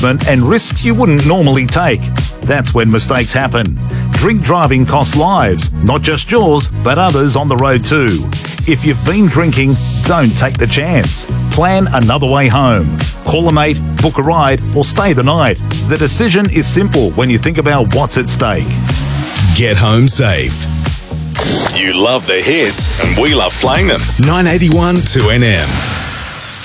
judgment and risks you wouldn't normally take. That's when mistakes happen. Drink driving costs lives, not just yours, but others on the road too. If you've been drinking, don't take the chance. Plan another way home. Call a mate, book a ride, or stay the night. The decision is simple when you think about what's at stake. Get home safe. You love the hits, and we love playing them. 981 2NM.